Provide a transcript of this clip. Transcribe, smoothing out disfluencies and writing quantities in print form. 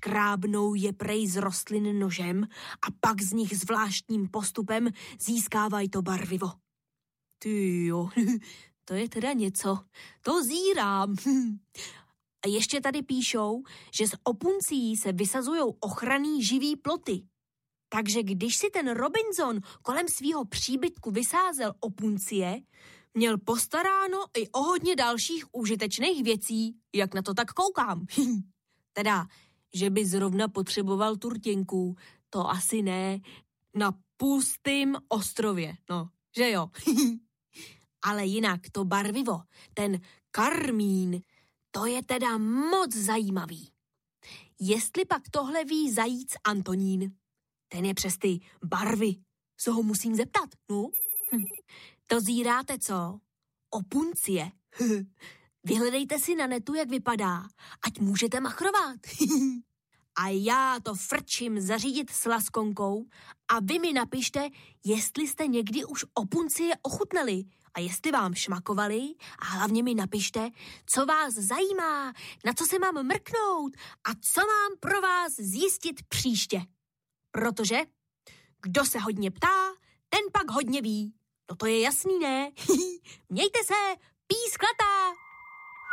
škrábnou je prej z rostlin nožem a pak z nich zvláštním postupem získávají to barvivo. Ty jo, to je teda něco. To zírám. A ještě tady píšou, že z opuncí se vysazujou ochranný živý ploty. Takže když si ten Robinson kolem svýho příbytku vysázel opuncie, měl postaráno i o hodně dalších užitečných věcí, jak na to tak koukám. Teda, že by zrovna potřeboval turtěnku, to asi ne, na pustým ostrově, no, že jo. Ale jinak to barvivo, ten karmín, to je teda moc zajímavý. Jestli pak tohle ví zajíc Antonín, ten je přes ty barvy, co ho musím zeptat, no? To zíráte, co? Opuncie. Vyhledejte si na netu, jak vypadá, ať můžete machrovat. A já to frčím zařídit s laskonkou a vy mi napište, jestli jste někdy už opuncie ochutnali a jestli vám šmakovali a hlavně mi napište, co vás zajímá, na co se mám mrknout a co mám pro vás zjistit příště. Protože kdo se hodně ptá, ten pak hodně ví. No to je jasný, ne? Mějte se, písklatá!